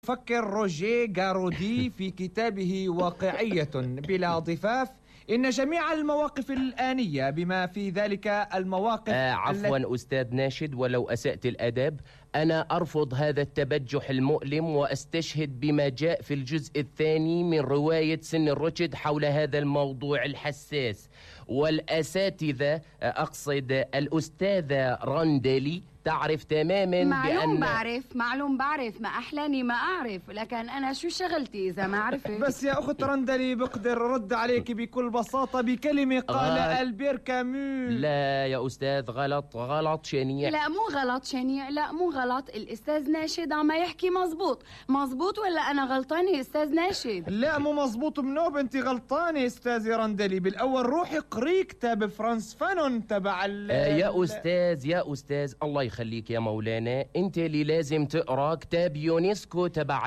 فكر روجيه غارودي في كتابه واقعية بلا ضفاف إن جميع المواقف الآنية بما في ذلك المواقف عفوا أستاذ ناشد، ولو أسأت الأدب أنا أرفض هذا التبجح المؤلم وأستشهد بما جاء في الجزء الثاني من رواية سن الرشد حول هذا الموضوع الحساس. والأساتذة أقصد الأستاذة راندلي تعرف تماما معلوم بعرف ما أحلاني ما أعرف، لكن أنا شو شغلتي إذا ما عرفت؟ بس يا أخت راندلي بقدر رد عليك بكل بساطة بكلمة قال ألبير كامو. لا يا أستاذ، غلط شنيع. لا مو غلط الأستاذ ناشد عم يحكي مزبوط ولا أنا غلطانة يا أستاذ ناشد؟ لا مو مزبوط منوب، أنت غلطانة أستاذة راندلي. بالأول روحي قري كتاب فرانس فانون تبع يا أستاذ الله يخليك يا مولانا، انت اللي لازم تقرا كتاب يونسكو تبع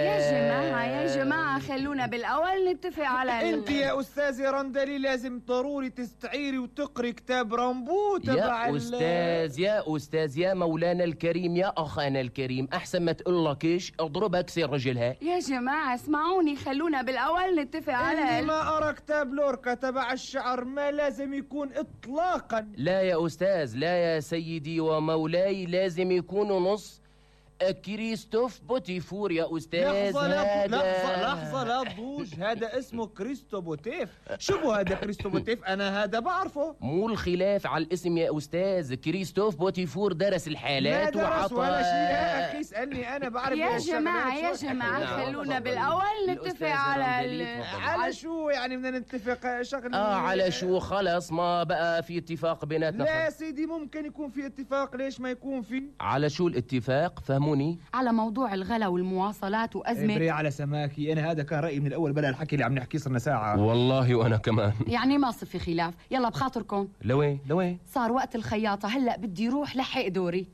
يا جماعة خلونا بالأول نتفق على انت يا أستاذة راندلي لازم ضروري تستعيري وتقري كتاب رامبو تبع يا أستاذ يا مولانا الكريم، يا أخانا الكريم، أحسن ما تقول لك إيش اضرب أكسر رجلها. يا جماعة اسمعوني، خلونا بالأول نتفق على ما أرى كتاب لوركا تبع الشعر ما لازم يكون إطلاقا. لا يا أستاذ، لا يا سيدي ومولاي، لازم يكونوا نص كريستوف بوتيفور يا أستاذ. لحظة لا تضوج، هذا اسمه كريستو بوتيف. شو بو هذا كريستو بوتيف؟ أنا هذا بعرفه. مو الخلاف على الاسم يا أستاذ، كريستوف بوتيفور درس الحالات وعطى. ما درس ولا شيء يا أخي، اسألني أنا بعرف. يا جماعة خلونا بالأول نتفق على شو يعني بدنا نتفق شغل؟ على شو؟ خلص ما بقى في اتفاق بيناتنا. لا سيدي ممكن يكون في اتفاق، ليش ما يكون في؟ على شو الاتفاق؟ فهموني. على موضوع الغلا والمواصلات وأزمة إبري على سماكي. أنا هذا كان رأيي من الأول بلا الحكي اللي عم نحكي صرنا ساعة. والله وأنا كمان. يعني ما صار في خلاف. يلا بخاطركم. لوين صار وقت الخياطة، هلأ بدي روح لحق دوري.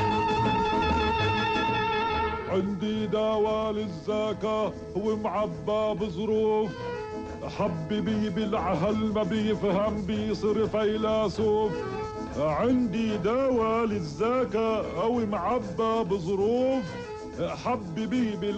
عندي دواء للزكاة ومعبى بظروف، حبيبي بالعهل ما بيفهم بيصير فيلسوف. عندي دواء للزكاة أو معبى بظروف، حبيبي